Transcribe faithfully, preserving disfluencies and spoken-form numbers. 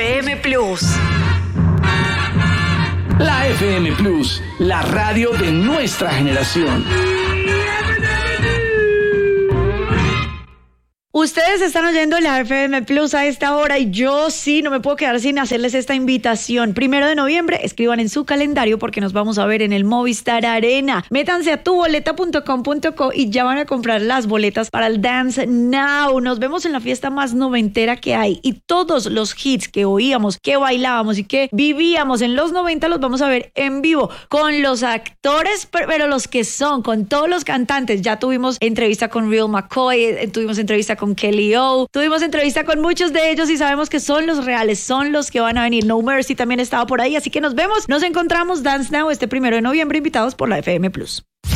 F M Plus. La F M Plus, la radio de nuestra generación. Ustedes están oyendo la F M Plus a esta hora y yo sí no me puedo quedar sin hacerles esta invitación. Primero de noviembre, escriban en su calendario porque nos vamos a ver en el Movistar Arena. Métanse a tu boleta punto com punto co y ya van a comprar las boletas para el Dance Now. Nos vemos en la fiesta más noventera que hay y todos los hits que oíamos, que bailábamos y que vivíamos en los noventa los vamos a ver en vivo con los actores, pero los que son, con todos los cantantes. Ya tuvimos entrevista con Real McCoy, tuvimos entrevista con con Kelly O. Tuvimos entrevista con muchos de ellos y sabemos que son los reales, son los que van a venir. No Mercy también estaba por ahí, así que nos vemos, nos encontramos Dance Now este primero de noviembre, invitados por la F M Plus.